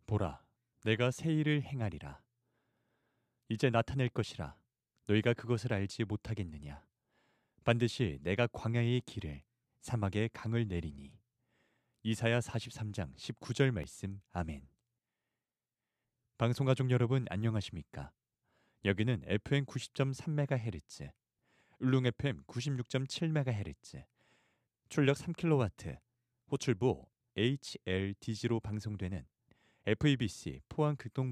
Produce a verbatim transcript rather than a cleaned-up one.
보라, 내가 새 일을 행하리라. 이제 나타낼 것이라. 너희가 그것을 알지 못하겠느냐. 반드시 내가 광야의 길을 사막의 강을 내리니. 이사야 사십삼 장 십구 절 말씀. 아멘. 방송가족 여러분 안녕하십니까? 여기는 에프엠 구십 점 삼 메가헤르츠, 울릉 에프엠 구십육 점 칠 메가헤르츠, 출력 삼 킬로와트, 호출부 에이치엘디지로 방송되는 에프이비씨 포항 극동